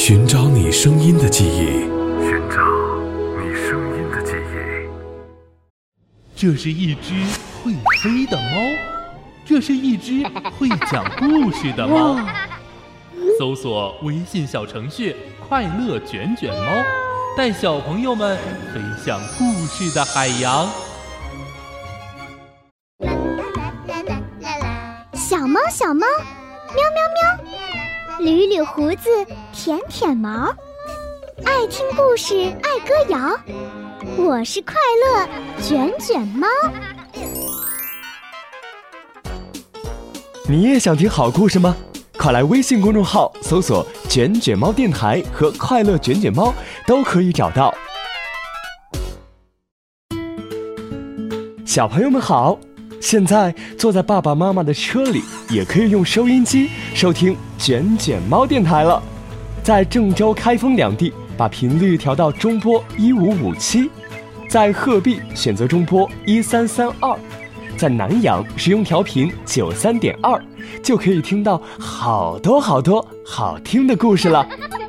寻找你声音的记忆， 寻找你声音的记忆。 这是一只会飞的猫，这是一只会讲故事的猫。搜索微信小程序快乐卷卷猫，带小朋友们飞向故事的海洋。 小猫小猫，喵喵喵，捋捋胡子，舔舔毛，爱听故事，爱歌谣。我是快乐卷卷猫。 你也想听好故事吗？快来微信公众号搜索卷卷猫电台和快乐卷卷猫，都可以找到。小朋友们好，现在坐在爸爸妈妈的车里，也可以用收音机收听卷卷猫电台了。在郑州、开封两地把频率调到中波1557，在鹤壁选择中波1332，在南阳使用调频93.2，就可以听到好多好听的故事了。